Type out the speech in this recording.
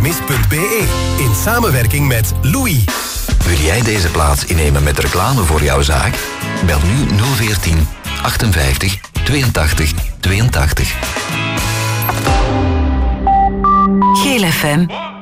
Artemis.be. In samenwerking met Louis. Wil jij deze plaats innemen met reclame voor jouw zaak? Bel nu 014 58 82 82. Geel FM.